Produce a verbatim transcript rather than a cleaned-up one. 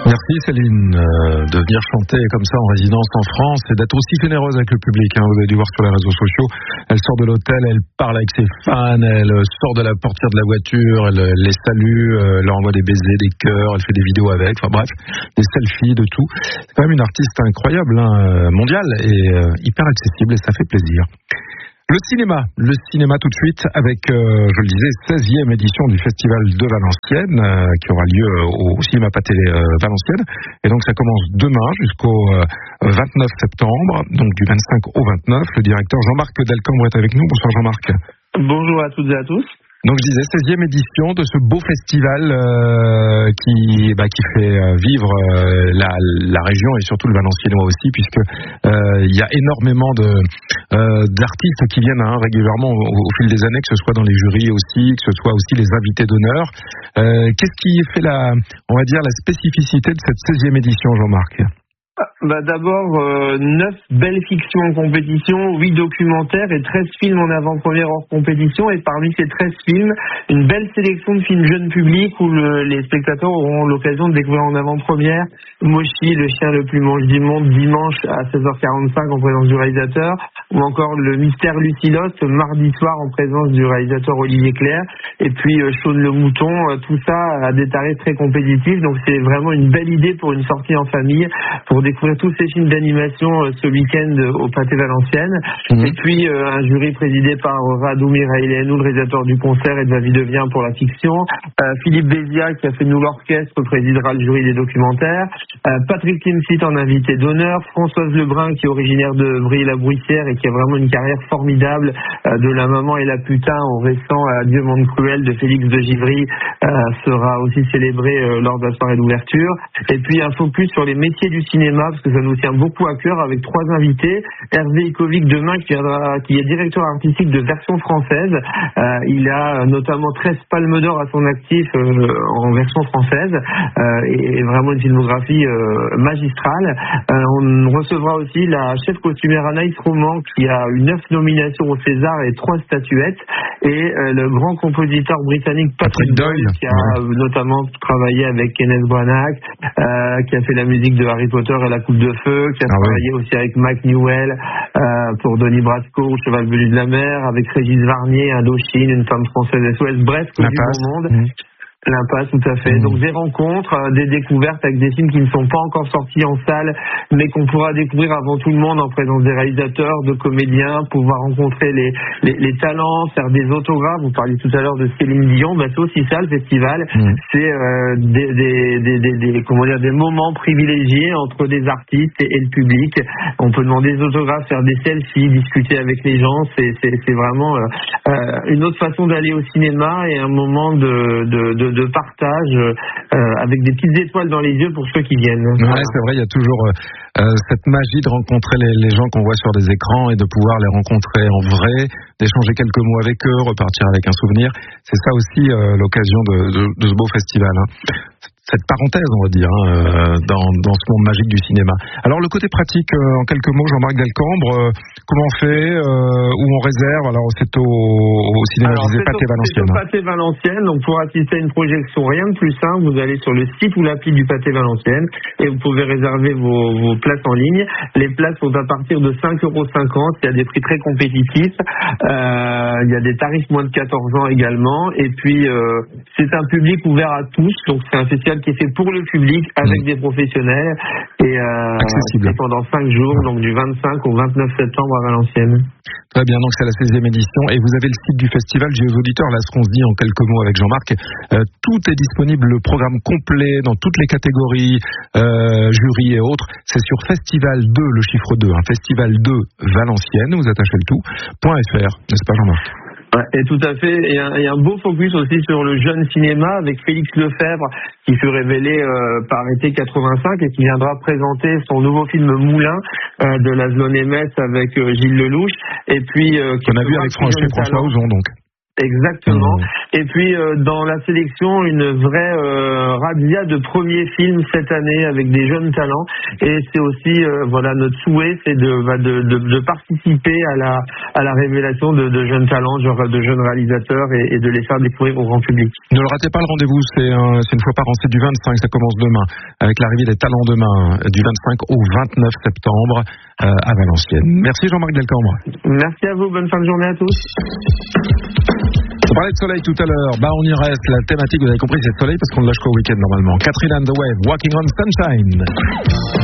Merci Céline euh, de venir chanter comme ça en résidence en France et d'être aussi généreuse avec le public. Hein. Vous avez dû voir sur les réseaux sociaux. Elle sort de l'hôtel, elle parle avec ses fans, elle sort de la portière de la voiture, elle les salue, elle leur envoie des baisers, des cœurs, elle fait des vidéos avec. Enfin bref, des selfies, de tout. C'est quand même une artiste incroyable, hein, mondiale et euh, hyper accessible et ça fait plaisir. Le cinéma, le cinéma tout de suite avec, euh, je le disais, seizième édition du Festival de Valenciennes euh, qui aura lieu au, au Cinéma Pathé euh, Valenciennes. Et donc ça commence demain jusqu'au euh, vingt-neuf septembre, donc du vingt-cinq au vingt-neuf. Le directeur Jean-Marc Delcambre est avec nous. Bonsoir Jean-Marc. Bonjour à toutes et à tous. Donc je disais seizième édition de ce beau festival euh, qui bah, qui fait euh, vivre euh, la, la région et surtout le Valenciennois aussi, puisque euh, il y a énormément de euh, d'artistes qui viennent hein, régulièrement au, au fil des années, que ce soit dans les jurys aussi, que ce soit aussi les invités d'honneur. Euh, qu'est-ce qui fait la, on va dire, la spécificité de cette seizième édition, Jean-Marc ? Bah d'abord, euh, neuf belles fictions en compétition, huit documentaires et treize films en avant-première hors compétition. Et parmi ces treize films, une belle sélection de films jeunes publics où le, les spectateurs auront l'occasion de découvrir en avant-première Moshi, le chien le plus mange du monde, dimanche à seize heures quarante-cinq en présence du réalisateur, ou encore Le Mystère Lucilos, mardi soir en présence du réalisateur Olivier Clerc, et puis euh, Shaun le Mouton, euh, tout ça à des tarifs très compétitifs. Donc c'est vraiment une belle idée pour une sortie en famille, pour découvrir tous ces films d'animation euh, ce week-end euh, au Pathé Valenciennes. Mmh. Et puis euh, un jury présidé par Radu Mirailenu, le réalisateur du concert, et de David Devien pour la fiction. Euh, Philippe Bézia, qui a fait de nous l'orchestre, présidera le jury des documentaires. Euh, Patrick Timsit en invité d'honneur. Françoise Lebrun, qui est originaire de Brie-la-Bruissière et qui a vraiment une carrière formidable, euh, de La Maman et la Putain au récent Adieu monde cruel de Félix de Givry, euh, sera aussi célébré euh, lors de la soirée d'ouverture. Et puis un focus sur les métiers du cinéma, parce que ça nous tient beaucoup à cœur, avec trois invités. Hervé Ikovic demain, qui, viendra, qui est directeur artistique de Version française. Euh, il a notamment treize palmes d'or à son actif euh, en version française, euh, et, et vraiment une filmographie euh, magistrale. Euh, on recevra aussi la chef costumière Anaïs Roman, qui a eu neuf nominations au César et trois statuettes, et euh, le grand compositeur britannique Patrick, Patrick Doyle, qui a ouais. notamment travaillé avec Kenneth Branagh, euh, qui a fait la musique de Harry Potter et la Coupe de Feu, qui a ah travaillé ouais. aussi avec Mac Newell euh, pour Donnie Brasco, au Cheval velu de la mer, avec Régis Varnier, Indochine, Une femme française S O S, bref, tout du bon monde. Mmh. L'impasse, tout à fait. Mmh. Donc des rencontres, euh, des découvertes avec des films qui ne sont pas encore sortis en salle, mais qu'on pourra découvrir avant tout le monde en présence des réalisateurs, de comédiens, pouvoir rencontrer les, les, les talents, faire des autographes. Vous parliez tout à l'heure de Céline Dion, bah c'est aussi ça le festival. Mmh. C'est euh, des, des, des, des, des, comment dire, des moments privilégiés entre des artistes et, et le public. On peut demander des autographes, faire des selfies, discuter avec les gens. C'est, c'est, c'est vraiment euh, euh, une autre façon d'aller au cinéma et un moment de, de, de de partage euh, avec des petites étoiles dans les yeux pour ceux qui viennent. Ouais, voilà. C'est vrai, il y a toujours euh, cette magie de rencontrer les, les gens qu'on voit sur des écrans et de pouvoir les rencontrer en vrai, d'échanger quelques mots avec eux, repartir avec un souvenir. C'est ça aussi euh, l'occasion de, de, de ce beau festival. Hein. Cette parenthèse, on va dire, hein, dans, dans ce monde magique du cinéma. Alors, le côté pratique, euh, en quelques mots, Jean-Marc Delcambre, euh, comment on fait, euh, où on réserve? Alors, c'est au, au cinéma, Alors, je disais, Pathé Valenciennes. C'est au Pathé Valenciennes, donc pour assister à une projection, rien de plus simple, vous allez sur le site ou l'appli du Pathé Valenciennes et vous pouvez réserver vos, vos places en ligne. Les places sont à partir de cinq euros cinquante, il y a des prix très compétitifs, euh, il y a des tarifs moins de quatorze ans également, et puis euh, c'est un public ouvert à tous, donc c'est un festival qui est fait pour le public avec mmh. des professionnels et euh, c'est pendant cinq jours, donc du vingt-cinq au vingt-neuf septembre à Valenciennes. Très bien, donc c'est la seizième édition et vous avez le site du festival. J'ai aux auditeurs là ce qu'on se dit en quelques mots avec Jean-Marc. Euh, tout est disponible, le programme complet dans toutes les catégories, euh, jury et autres. C'est sur Festival deux, le chiffre deux, hein, Festival deux Valenciennes, vous attachez le tout, .fr, n'est-ce pas Jean-Marc? Ouais, et tout à fait. Et un, et un beau focus aussi sur le jeune cinéma avec Félix Lefebvre qui fut révélé euh, par été quatre-vingt-cinq et qui viendra présenter son nouveau film Moulin euh, de Laszlo Nemes avec euh, Gilles Lelouch. Et puis euh, qu'on a vu avec François, François Ozon donc. Exactement. Mmh. Et puis euh, dans la sélection, une vraie euh, razzia de premiers films cette année avec des jeunes talents. Et c'est aussi euh, voilà notre souhait, c'est de, de, de, de participer à la à la révélation de, de jeunes talents, genre de jeunes réalisateurs, et, et de les faire découvrir au grand public. Ne le ratez pas le rendez-vous, c'est, un, c'est une fois par an, c'est du vingt-cinq, ça commence demain, avec l'arrivée des talents demain, du vingt-cinq au vingt-neuf septembre euh, à Valenciennes. Merci Jean-Marc Delcambre. Merci à vous, bonne fin de journée à tous. On parlait de soleil tout à l'heure, bah on y reste, la thématique, vous avez compris, c'est le soleil parce qu'on ne lâche qu'au week-end normalement. Catherine and the Wave, Walking on Sunshine.